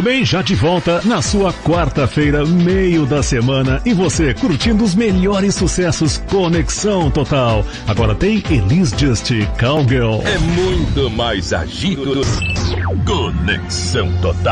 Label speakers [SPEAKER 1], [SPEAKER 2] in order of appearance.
[SPEAKER 1] bem, já de volta na sua quarta-feira, meio da semana, e você curtindo os melhores sucessos Conexão Total. Agora tem Elis Just, Cowgirl.
[SPEAKER 2] É muito mais agito. Conexão Total.